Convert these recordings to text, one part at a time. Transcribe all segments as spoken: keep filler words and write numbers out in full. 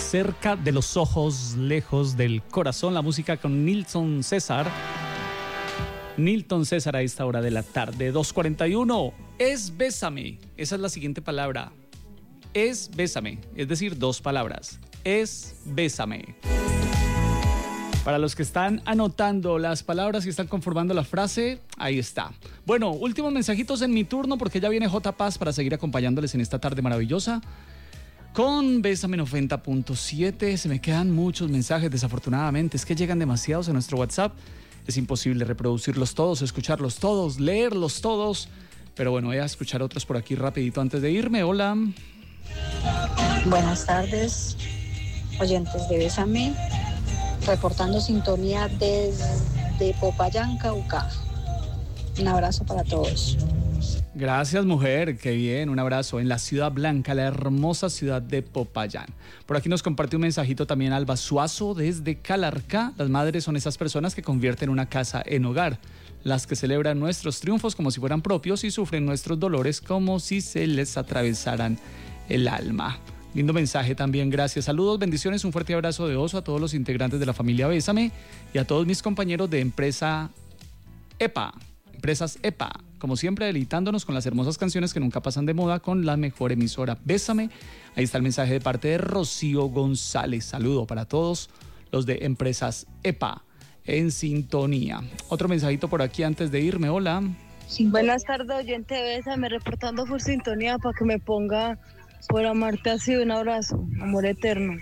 cerca de los ojos, lejos del corazón. La música con Nilton César. Nilton César a esta hora de la tarde, dos cuarenta y uno. Es bésame. Esa es la siguiente palabra. Es bésame. Es decir, dos palabras. Es bésame. Para los que están anotando las palabras y están conformando la frase, ahí está. Bueno, últimos mensajitos en mi turno porque ya viene J. Paz para seguir acompañándoles en esta tarde maravillosa. Con Bésame noventa punto siete se me quedan muchos mensajes, desafortunadamente. Es que llegan demasiados a nuestro WhatsApp. Es imposible reproducirlos todos, escucharlos todos, leerlos todos. Pero bueno, voy a escuchar otros por aquí rapidito antes de irme. Hola. Buenas tardes, oyentes de Bésame. Reportando sintonía desde Popayán, Cauca. Un abrazo para todos. Gracias, mujer, qué bien, un abrazo en la Ciudad Blanca, la hermosa ciudad de Popayán. Por aquí nos compartió un mensajito también Alba Suazo desde Calarcá. Las madres son esas personas que convierten una casa en hogar, las que celebran nuestros triunfos como si fueran propios y sufren nuestros dolores como si se les atravesaran el alma. Lindo mensaje también, gracias. Saludos, bendiciones, un fuerte abrazo de oso a todos los integrantes de la familia Bésame y a todos mis compañeros de empresa EPA, empresas EPA, como siempre deleitándonos con las hermosas canciones que nunca pasan de moda con la mejor emisora Bésame. Ahí está el mensaje de parte de Rocío González. Saludo para todos los de empresas EPA en sintonía. Otro mensajito por aquí antes de irme, hola. Buenas tardes, oyente de Bésame, reportando por sintonía para que me ponga por amarte así, un abrazo, amor eterno.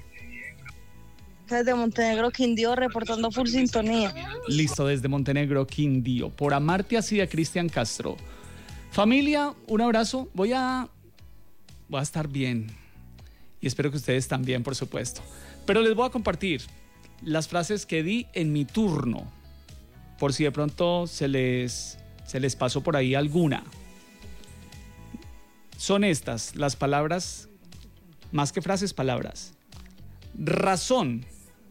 Desde Montenegro, Quindío, reportando full sintonía. Listo, desde Montenegro, Quindío. Por amarte así de Cristian Castro. Familia, un abrazo. Voy a, voy a estar bien. Y espero que ustedes también, por supuesto. Pero les voy a compartir las frases que di en mi turno. Por si de pronto se les, se les pasó por ahí alguna. Son estas, las palabras, más que frases, palabras. Razón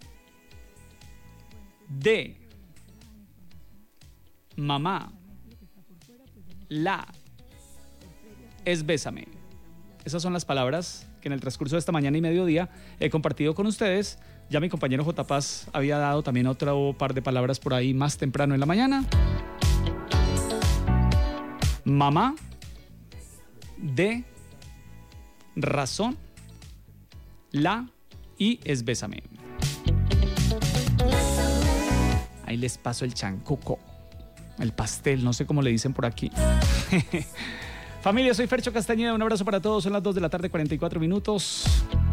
de mamá, la, es bésame. Esas son las palabras que en el transcurso de esta mañana y mediodía he compartido con ustedes. Ya mi compañero J. Paz había dado también otro par de palabras por ahí más temprano en la mañana. Mamá, de, razón, la y es bésame. Ahí les paso el chancuco, el pastel, no sé cómo le dicen por aquí. Familia, soy Fercho Castañeda, un abrazo para todos. Son las dos de la tarde, cuarenta y cuatro minutos.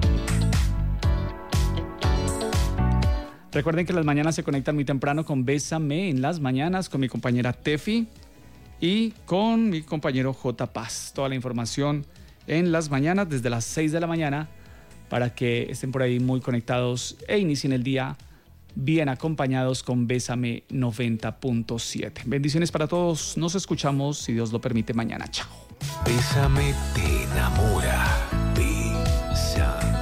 Recuerden que las mañanas se conectan muy temprano con Bésame en las mañanas con mi compañera Tefi y con mi compañero J. Paz. Toda la información en las mañanas desde las seis de la mañana para que estén por ahí muy conectados e inicien el día bien acompañados con Bésame noventa punto siete. Bendiciones para todos. Nos escuchamos, si Dios lo permite, mañana. Chao. Bésame te enamora.